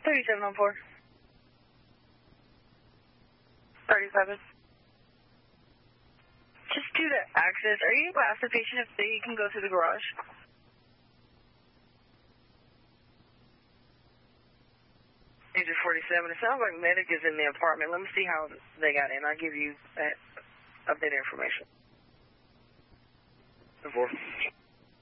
37 on 4. 37. Just due to access, are you able to ask the patient if they can go through the garage? Agent 47, it sounds like medic is in the apartment. Let me see how they got in. I'll give you that updated information. 4.